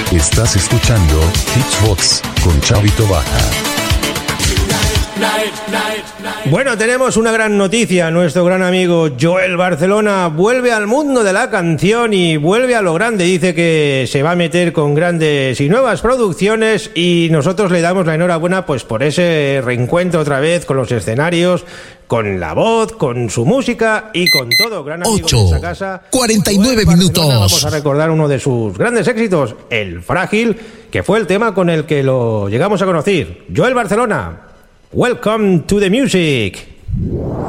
Estás escuchando Hitsbox con Chavito Baja. Bueno, tenemos una gran noticia. Nuestro gran amigo Joel Barcelona vuelve al mundo de la canción y vuelve a lo grande. Dice que se va a meter con grandes y nuevas producciones y nosotros le damos la enhorabuena pues por ese reencuentro otra vez con los escenarios, con la voz, con su música y con todo. Gran amigo de esta casa. 49 minutos. Vamos a recordar uno de sus grandes éxitos, El Frágil, que fue el tema con el que lo llegamos a conocer. Joel Barcelona, welcome to the music.